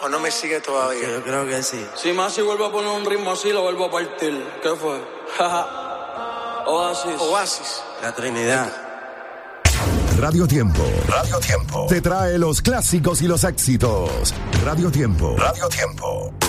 ¿O no me sigue todavía? Yo creo que sí. Si Masi vuelve a poner un ritmo así, lo vuelvo a partir. ¿Qué fue? Oasis. La Trinidad. Radio Tiempo. Radio Tiempo. Te trae los clásicos y los éxitos. Radio Tiempo. Radio Tiempo.